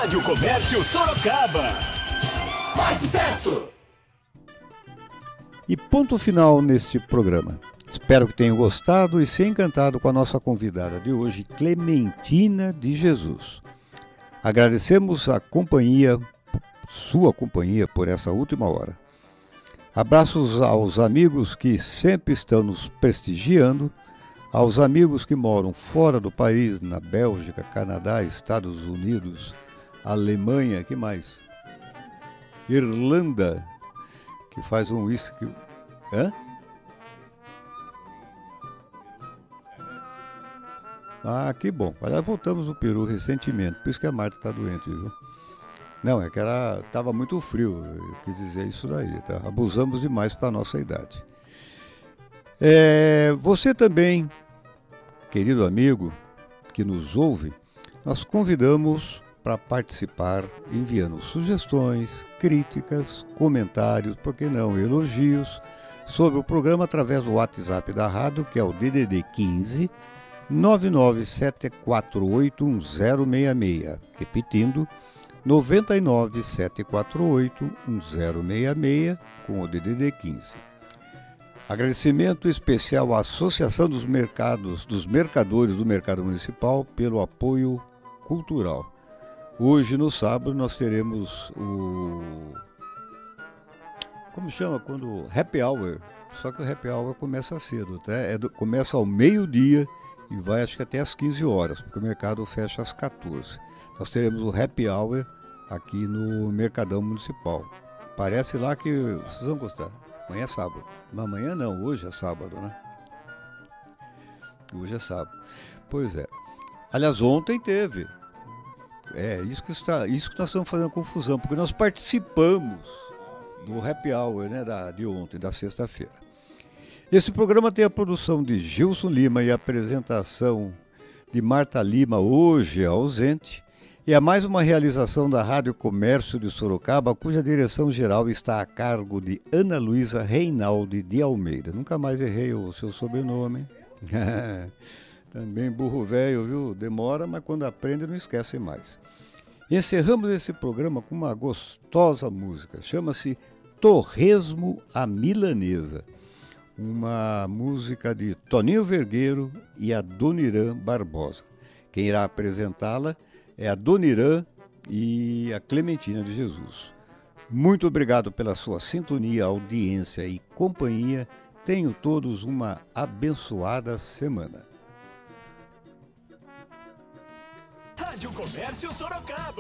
Rádio Comércio Sorocaba. Mais sucesso! E ponto final neste programa. Espero que tenham gostado e se encantado com a nossa convidada de hoje, Clementina de Jesus. Agradecemos a companhia, sua companhia, por essa última hora. Abraços aos amigos que sempre estão nos prestigiando, aos amigos que moram fora do país, na Bélgica, Canadá, Estados Unidos, Alemanha, que mais? Irlanda, que faz um uísque... Hã? Ah, que bom. Aliás, voltamos no Peru recentemente, por isso que a Marta está doente, viu? Não, é que estava muito frio, eu quis dizer isso daí, tá? Abusamos demais para a nossa idade. Você também, querido amigo que nos ouve, nós convidamos para participar enviando sugestões, críticas, comentários, por que não, elogios sobre o programa através do WhatsApp da rádio, que é o DDD 15 997481066. Repetindo, 997481066 com o DDD 15. Agradecimento especial à Associação dos Mercadores do Mercado Municipal pelo apoio cultural. Hoje, no sábado, nós teremos o... Como chama? Quando Happy Hour. Só que o Happy Hour começa cedo, tá? Começa ao meio-dia e vai acho que até às 15 horas, porque o mercado fecha às 14. Nós teremos o Happy Hour aqui no Mercadão Municipal. Parece lá que vocês vão gostar. Amanhã é sábado. Não, amanhã não, hoje é sábado, né? Hoje é sábado. Pois é. Aliás, ontem teve. Isso que nós estamos fazendo confusão, porque nós participamos do Happy Hour, né, de ontem, da sexta-feira. Esse programa tem a produção de Gilson Lima e a apresentação de Marta Lima, hoje ausente, e é mais uma realização da Rádio Comércio de Sorocaba, cuja direção geral está a cargo de Ana Luísa Reinaldi de Almeida. Nunca mais errei o seu sobrenome. Também burro velho, viu? Demora, mas quando aprende não esquece mais. Encerramos esse programa com uma gostosa música, chama-se Torresmo à Milanesa, uma música de Toninho Vergueiro e a Donirã Barbosa. Quem irá apresentá-la é a Donirã e a Clementina de Jesus. Muito obrigado pela sua sintonia, audiência e companhia. Tenham todos uma abençoada semana. Rádio Comércio Sorocaba.